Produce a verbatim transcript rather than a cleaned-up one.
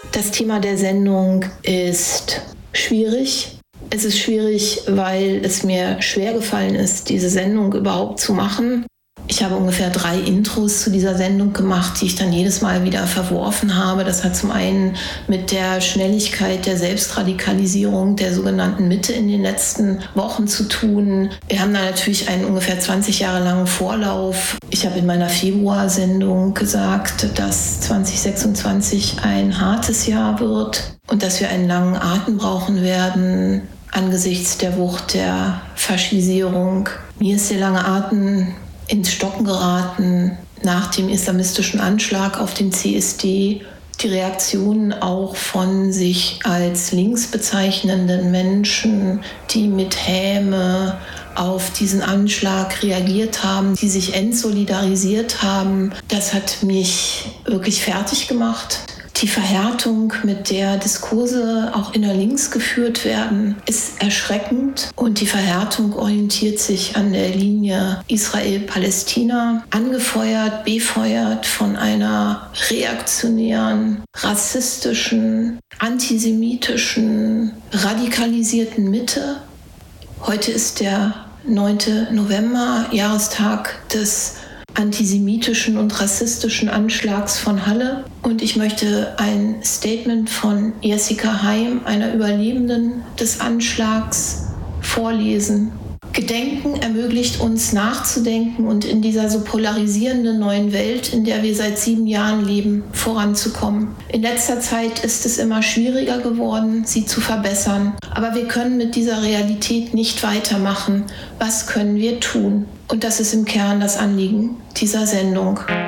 Das Thema der Sendung ist schwierig. Es ist schwierig, weil es mir schwer gefallen ist, diese Sendung überhaupt zu machen. Ich habe ungefähr drei Intros zu dieser Sendung gemacht, die ich dann jedes Mal wieder verworfen habe. Das hat zum einen mit der Schnelligkeit der Selbstradikalisierung der sogenannten Mitte in den letzten Wochen zu tun. Wir haben da natürlich einen ungefähr zwanzig Jahre langen Vorlauf. Ich habe in meiner Februar-Sendung gesagt, dass zwanzig sechsundzwanzig ein hartes Jahr wird und dass wir einen langen Atem brauchen werden angesichts der Wucht der Faschisierung. Mir ist der lange Atem ins Stocken geraten nach dem islamistischen Anschlag auf den C S D. Die Reaktionen auch von sich als links bezeichnenden Menschen, die mit Häme auf diesen Anschlag reagiert haben, die sich entsolidarisiert haben, das hat mich wirklich fertig gemacht. Die Verhärtung, mit der Diskurse auch innerlinks geführt werden, ist erschreckend. Und die Verhärtung orientiert sich an der Linie Israel-Palästina, angefeuert, befeuert von einer reaktionären, rassistischen, antisemitischen, radikalisierten Mitte. Heute ist der neunte November, Jahrestag des antisemitischen und rassistischen Anschlags von Halle. Und ich möchte ein Statement von Jessica Heim, einer Überlebenden des Anschlags, vorlesen. Gedenken ermöglicht uns nachzudenken und in dieser so polarisierenden neuen Welt, in der wir seit sieben Jahren leben, voranzukommen. In letzter Zeit ist es immer schwieriger geworden, sie zu verbessern. Aber wir können mit dieser Realität nicht weitermachen. Was können wir tun? Und das ist im Kern das Anliegen dieser Sendung.